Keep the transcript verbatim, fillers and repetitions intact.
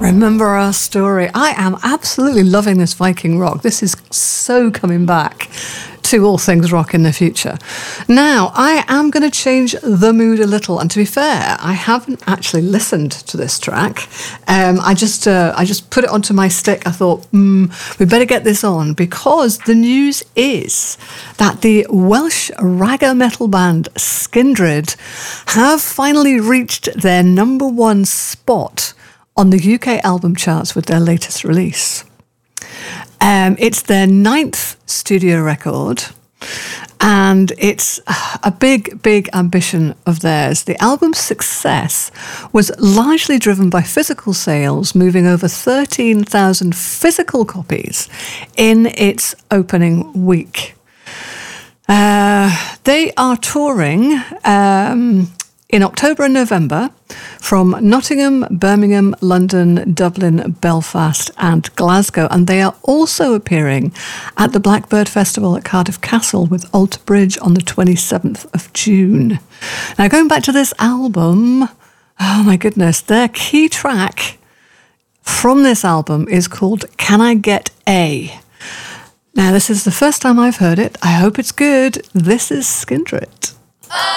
Remember Our Story. I am absolutely loving this Viking rock. This is so coming back to all things rock in the future. Now, I am going to change the mood a little. And to be fair, I haven't actually listened to this track. Um, I just uh, I just put it onto my stick. I thought, hmm, we better get this on, because the news is that the Welsh ragga metal band Skindred have finally reached their number one spot on the U K album charts with their latest release. Um, it's their ninth studio record, and it's a big, big ambition of theirs. The album's success was largely driven by physical sales, moving over thirteen thousand physical copies in its opening week. Uh, they are touring um, in October and November from Nottingham, Birmingham, London, Dublin, Belfast and Glasgow. And they are also appearing at the Blackbird Festival at Cardiff Castle with Alter Bridge on the twenty-seventh of June. Now, going back to this album, oh my goodness, their key track from this album is called Can I Get A? Now, this is the first time I've heard it. I hope it's good. This is Skindred.